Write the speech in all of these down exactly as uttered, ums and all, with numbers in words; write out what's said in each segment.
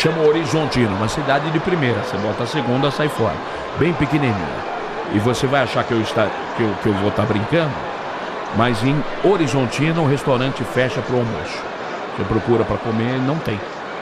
chama Horizontino, uma cidade de primeira. Você bota a segunda, sai fora. Bem pequenininha. E você vai achar que eu, está, que eu, que eu vou estar brincando, mas em Horizontino o restaurante fecha para o almoço. Você procura para comer e não tem.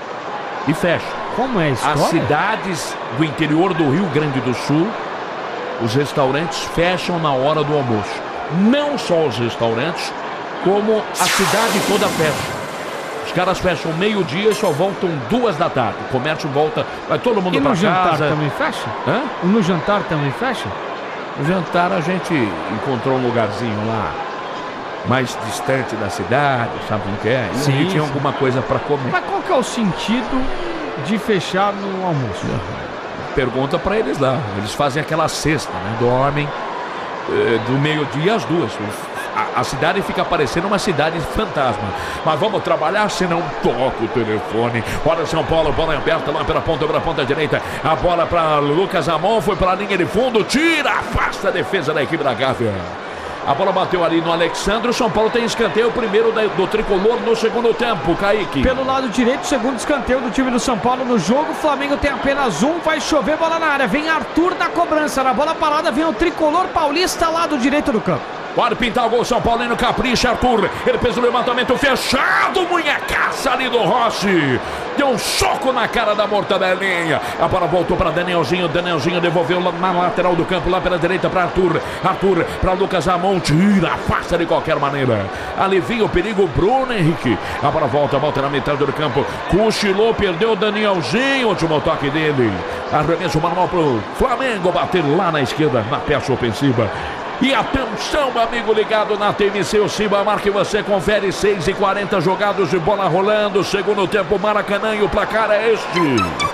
E fecha. Como é isso? As cidades do interior do Rio Grande do Sul, os restaurantes fecham na hora do almoço. Não só os restaurantes, como a cidade toda fecha. Os caras fecham meio-dia e só voltam duas da tarde. O comércio volta, vai todo mundo para casa. E no jantar também fecha? Hã? No jantar também fecha? No jantar a gente encontrou um lugarzinho lá mais distante da cidade, sabe como que é? E sim, tinha sim. alguma coisa para comer. Mas qual que é o sentido de fechar no almoço? Pergunta para eles lá. Eles fazem aquela cesta, né? Dormem eh, do meio-dia às duas. A, a cidade fica parecendo uma cidade fantasma. Mas vamos trabalhar, senão toca o telefone. Olha São Paulo, bola aberta lá pela ponta, pela ponta direita. A bola para Lucas Amon, foi para a linha de fundo, tira, afasta a defesa da equipe da Gávea. A bola bateu ali no Alexandre. O São Paulo tem escanteio, o primeiro da, do tricolor no segundo tempo, Kaique. Pelo lado direito, segundo escanteio do time do São Paulo no jogo. O Flamengo tem apenas um, vai chover bola na área. Vem Arthur na cobrança, na bola parada vem o tricolor paulista, lado direito do campo. Pode pintar o gol, São Paulino capricha, Arthur. Ele fez o levantamento fechado, munhecaça ali do Rossi. Deu um soco na cara da Mortadelinha. A bola voltou para Danielzinho. Danielzinho devolveu lá na lateral do campo, lá pela direita para Arthur. Arthur para Lucas Amon. Tira, afasta de qualquer maneira. Alivia o perigo, Bruno Henrique. A bola volta, volta na metade do campo. Cochilou, perdeu o Danielzinho. Último toque dele. Arremesso manual pro Flamengo bater lá na esquerda, na peça ofensiva. E atenção, amigo ligado na T M C, o Simba marca e você confere. Seis e quarenta jogados de bola rolando. Segundo tempo, Maracanã, e o placar é este: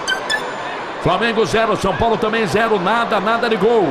Flamengo zero, São Paulo também zero. Nada, nada de gols.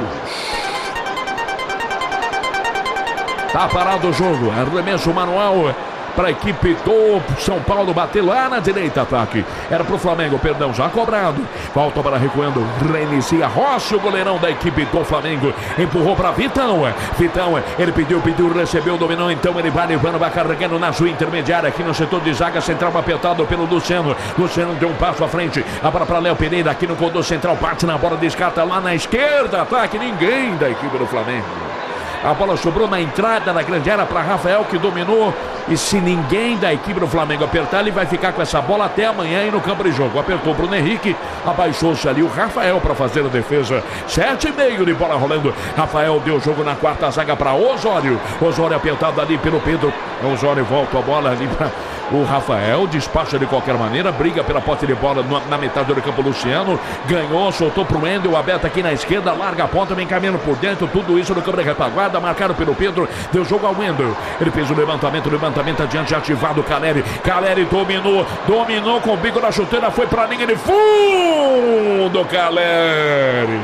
Tá parado o jogo. Arremesso manual para a equipe do São Paulo bater lá na direita, ataque. Era para o Flamengo, perdão, já cobrado. Volta para recuando, reinicia Rossi, o goleirão da equipe do Flamengo. Empurrou para Vitão. Vitão, ele pediu, pediu, recebeu, dominou. Então ele vai levando, vai carregando na sua intermediária aqui no setor de zaga central, apertado pelo Luciano. Luciano deu um passo à frente. A bola para Léo Pereira aqui no condor central, parte na bola, descarta lá na esquerda, ataque. Ninguém da equipe do Flamengo. A bola sobrou na entrada da grande área para Rafael, que dominou. E se ninguém da equipe do Flamengo apertar, ele vai ficar com essa bola até amanhã e no campo de jogo. Apertou o Bruno Henrique, abaixou-se ali o Rafael para fazer a defesa. Sete e meio de bola rolando. Rafael deu jogo na quarta zaga para Osório. Osório apertado ali pelo Pedro. Osório volta a bola ali para o Rafael, despacha de qualquer maneira, briga pela posse de bola na metade do campo. Luciano ganhou, soltou pro Wendel, aberto aqui na esquerda, larga a ponta, vem caminhando por dentro, tudo isso no campo de retaguarda, marcado pelo Pedro, deu jogo ao Wendel. Ele fez o levantamento, levantamento adiante, ativado o Caleri. Caleri dominou, dominou com o bico da chuteira, foi pra linha de fundo, Caleri.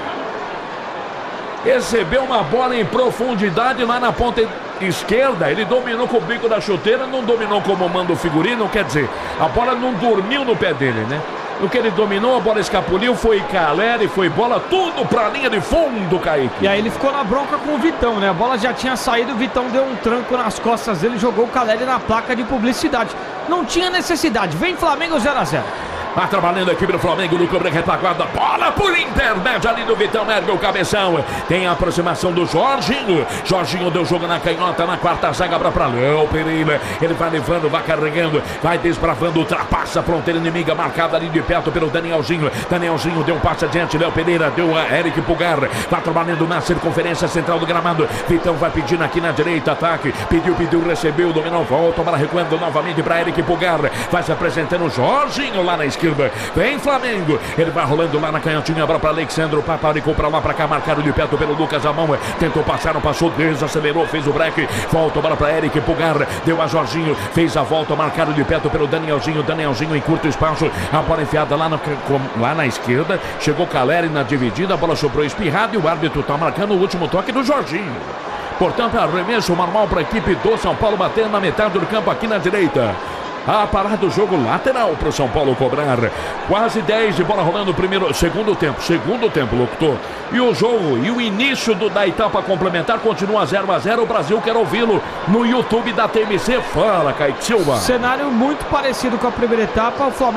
Recebeu uma bola em profundidade lá na ponta esquerda, ele dominou com o bico da chuteira, não dominou como manda o figurino, quer dizer, a bola não dormiu no pé dele, né? No que ele dominou, a bola escapuliu, foi Caleri, foi bola, tudo pra linha de fundo, Kaique. E aí ele ficou na bronca com o Vitão, né? A bola já tinha saído, o Vitão deu um tranco nas costas dele, jogou o Caleri na placa de publicidade. Não tinha necessidade, vem Flamengo zero a zero. Tá trabalhando a equipe do Flamengo no campo de retaguarda. Bola por intermédio ali do Vitão, ergue o cabeção. Tem a aproximação do Jorginho. Jorginho deu jogo na canhota, na quarta zaga para Léo Pereira. Ele vai levando, vai carregando, vai desbravando, ultrapassa a fronteira inimiga, marcada ali de perto pelo Danielzinho. Danielzinho deu um passo adiante, Léo Pereira deu a Eric Pulgar. Tá trabalhando na circunferência central do gramado. Vitão vai pedindo aqui na direita, ataque. Pediu, pediu, recebeu, dominou, volta, bola recuando novamente para Eric Pulgar. Vai se apresentando o Jorginho lá na esquerda. Vem Flamengo, ele vai rolando lá na canhotinha, a bola para Alexandre, o Paparicou para lá, para cá, marcado de perto pelo Lucas Amon, tentou passar, não passou, desacelerou, fez o break, volta a bola para Eric Pulgar, deu a Jorginho, fez a volta, marcado de perto pelo Danielzinho, Danielzinho em curto espaço, a bola enfiada lá na, lá na esquerda, chegou Caleri na dividida, a bola sobrou espirrada e o árbitro está marcando o último toque do Jorginho. Portanto, arremesso manual para a equipe do São Paulo, batendo na metade do campo aqui na direita. A parada do jogo lateral para o São Paulo cobrar. Quase dez de bola rolando, primeiro, segundo tempo, segundo tempo, locutor. E o jogo e o início do, da etapa complementar continua zero a zero. O Brasil quer ouvi-lo no YouTube da T M C. Fala, Kaique Silva. Cenário muito parecido com a primeira etapa. O Flamengo